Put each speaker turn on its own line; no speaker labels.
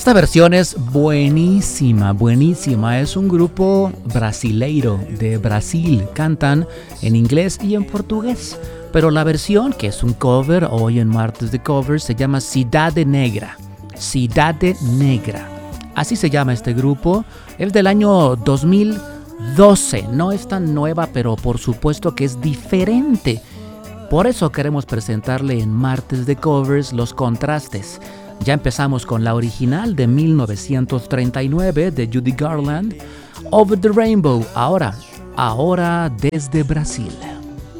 Esta versión es buenísima, buenísima. Es un grupo brasileiro de Brasil. Cantan en inglés y en portugués. Pero la versión, que es un cover, hoy en Martes de Covers, se llama Cidade Negra. Cidade Negra. Así se llama este grupo. Es del año 2012. No es tan nueva, pero por supuesto que es diferente. Por eso queremos presentarle en Martes de Covers los contrastes. Ya empezamos con la original de 1939 de Judy Garland, Over the Rainbow, ahora desde Brasil.